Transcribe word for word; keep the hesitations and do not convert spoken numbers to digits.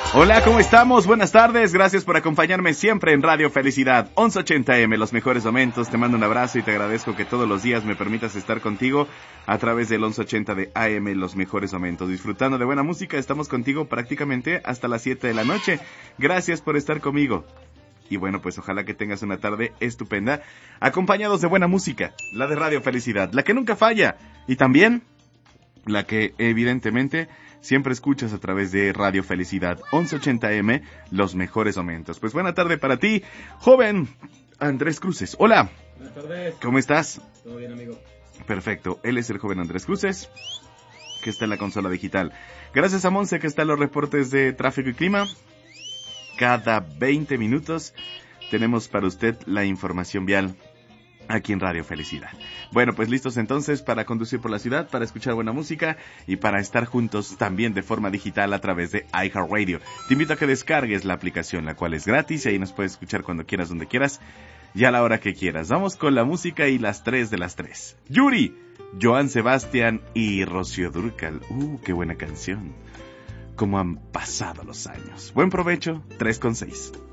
Hola, ¿cómo estamos? Buenas tardes, gracias por acompañarme siempre en Radio Felicidad once ochenta eme, los mejores momentos. Te mando un abrazo y te agradezco que todos los días me permitas estar contigo a través del once ochenta de A M, los mejores momentos. Disfrutando de buena música, estamos contigo prácticamente hasta las siete de la noche. Gracias por estar conmigo. Y bueno, pues ojalá que tengas una tarde estupenda, acompañados de buena música, la de Radio Felicidad, la que nunca falla, y también la que evidentemente siempre escuchas a través de Radio Felicidad once ochenta eme, los mejores momentos. Pues buena tarde para ti, joven Andrés Cruces. Hola. Buenas tardes. ¿Cómo estás? Todo bien, amigo. Perfecto, él es el joven Andrés Cruces, que está en la consola digital. Gracias a Monse, que está en los reportes de tráfico y clima. Cada veinte minutos tenemos para usted la información vial aquí en Radio Felicidad. Bueno, pues listos entonces para conducir por la ciudad, para escuchar buena música y para estar juntos también de forma digital a través de iHeartRadio. Te invito a que descargues la aplicación, la cual es gratis y ahí nos puedes escuchar cuando quieras, donde quieras y a la hora que quieras. Vamos con la música y las tres de las tres. Yuri, Joan Sebastián y Rocío Dúrcal. Uh, qué buena canción. Cómo han pasado los años. Buen provecho, tres con seis.